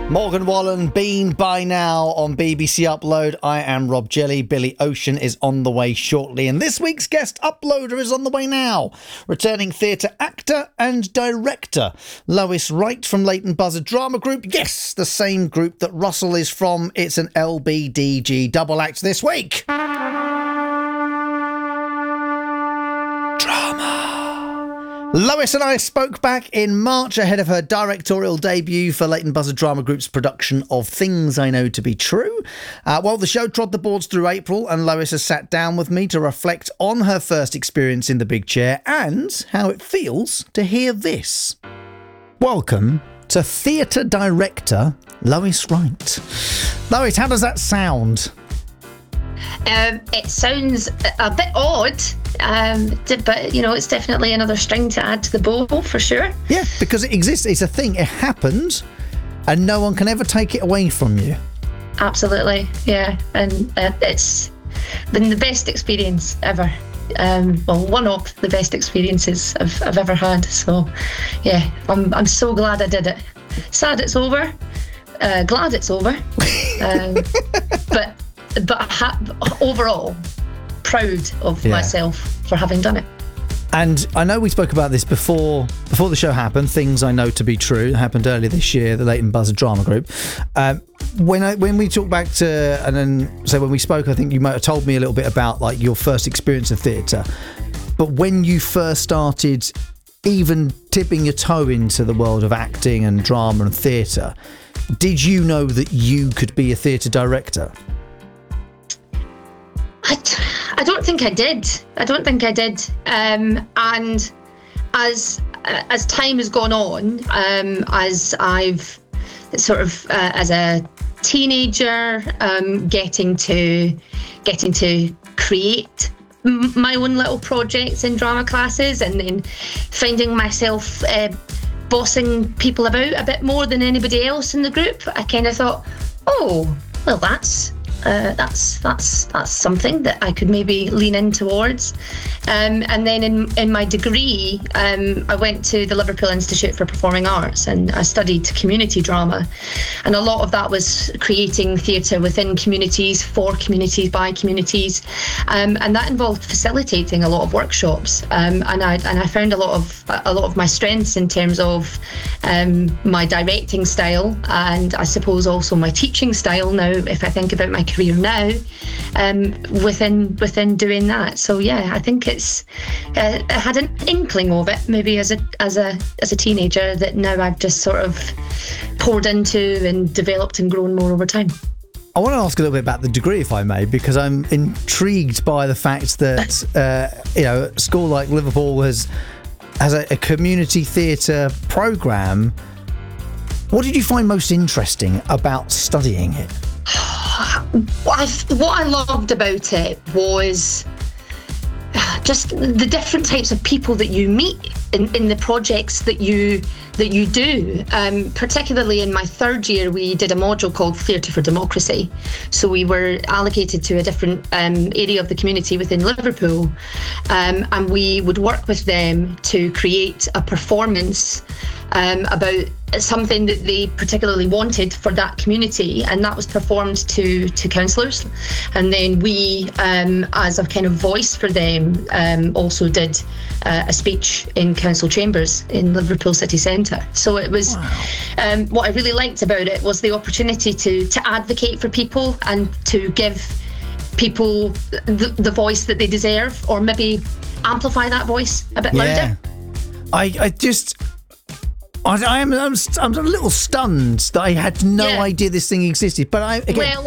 Morgan Wallen, Been By Now on BBC Upload. I am Rob Jelly. Billy Ocean is on the way shortly. And this week's guest uploader is on the way now. Returning theatre actor and director, Lois Wright from Leighton Buzzard Drama Group. Yes, the same group that Russell is from. It's an LBDG double act this week. Lois and I spoke back in March ahead of her directorial debut for Leighton Buzzard Drama Group's production of Things I Know to Be True. Well, the show trod the boards through April, and Lois has sat down with me to reflect on her first experience in the big chair and how it feels to hear this. Welcome to theatre director Lois Wright. Lois, how does that sound? It sounds a bit odd, but, you know, it's definitely another string to add to the bow, for sure. Yeah, because it exists. It's a thing. It happens, and no one can ever take it away from you. Absolutely, yeah. And it's been the best experience ever. Well, one of the best experiences I've ever had. So, yeah, I'm so glad I did it. Sad it's over. Glad it's over. But overall, proud of myself for having done it. And I know we spoke about this before the show happened. Things I Know to Be True happened earlier this year, the Leighton Buzzard Drama Group. When we talk back to, and then so when we spoke, I think you might have told me a little bit about like your first experience of theatre. But when you first started even tipping your toe into the world of acting and drama and theatre, did you know that you could be a theatre director? I don't think I did. And as time has gone on, as I've sort of as a teenager, getting to create my own little projects in drama classes, and then finding myself bossing people about a bit more than anybody else in the group, I kind of thought, oh, well, that's something that I could maybe lean in towards. And then in my degree, I went to the Liverpool Institute for Performing Arts, and I studied community drama. And a lot of that was creating theatre within communities, for communities, by communities. And that involved facilitating a lot of workshops. And I found a lot of my strengths in terms of my directing style, and I suppose also my teaching style now, if I think about my career now, within doing that. So yeah, I think I had an inkling of it maybe as a teenager that now I've just sort of poured into and developed and grown more over time. I want to ask a little bit about the degree, if I may, because I'm intrigued by the fact that a school like Liverpool has a community theatre programme. What did you find most interesting about studying it? What I loved about it was just the different types of people that you meet in the projects that you do. Particularly in my third year, we did a module called Theatre for Democracy. So we were allocated to a different area of the community within Liverpool, and we would work with them to create a performance about something that they particularly wanted for that community, and that was performed to councillors. And then we, as a kind of voice for them, also did a speech in council chambers in Liverpool city centre. So it was, what I really liked about it was the opportunity to advocate for people and to give people the voice that they deserve, or maybe amplify that voice a bit louder. I'm a little stunned that I had no idea this thing existed. But